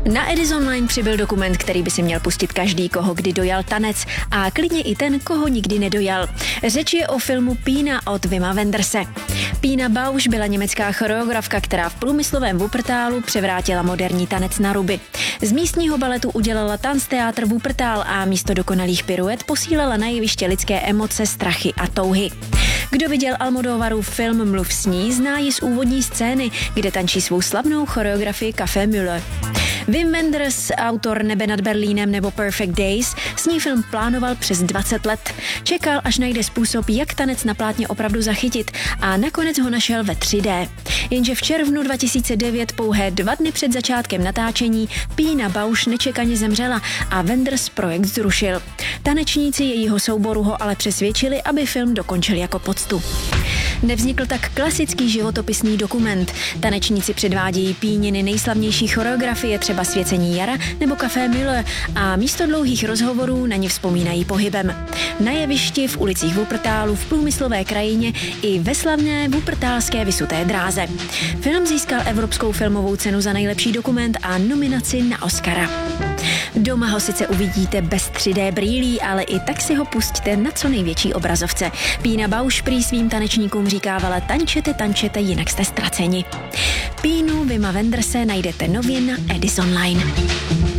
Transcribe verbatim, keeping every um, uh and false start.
Na Edison Line přibyl dokument, který by si měl pustit každý, koho kdy dojal tanec a klidně i ten, koho nikdy nedojal. Řeč je o filmu Pína od Wima Wenderse. Pína Bausch byla německá choreografka, která v průmyslovém Wuppertalu převrátila moderní tanec na ruby. Z místního baletu udělala tanzteátr Wuppertal a místo dokonalých piruet posílala na jeviště lidské emoce, strachy a touhy. Kdo viděl Almodovarův film Mluv s ní, zná ji z úvodní scény, kde tančí svou slavnou choreografii Café Müller. Wim Wenders, autor Nebe nad Berlínem nebo Perfect Days, s ní film plánoval přes dvacet let. Čekal, až najde způsob, jak tanec na plátně opravdu zachytit, a nakonec ho našel ve tři dé. Jenže v červnu dva tisíce devět, pouhé dva dny před začátkem natáčení, Pína Bausch nečekaně zemřela a Wenders projekt zrušil. Tanečníci jejího souboru ho ale přesvědčili, aby film dokončil jako poctu. Nevznikl tak klasický životopisný dokument. Tanečníci předvádějí Píniny nejslavnější choreografie, třeba Svěcení jara nebo Café Müller, a místo dlouhých rozhovorů na ně vzpomínají pohybem. Na jevišti, v ulicích Wuppertalu, v průmyslové krajině i ve slavné wuppertalské visuté dráze. Film získal Evropskou filmovou cenu za nejlepší dokument a nominaci na Oscara. Doma ho sice uvidíte bez tři dé brýlí, ale i tak si ho pusťte na co největší obrazovce. Pína Bausch prý svým tanečníkům říkávala: tančete, tančete, jinak jste ztraceni. Pínu Wima Wenderse najdete nově na Edison Line.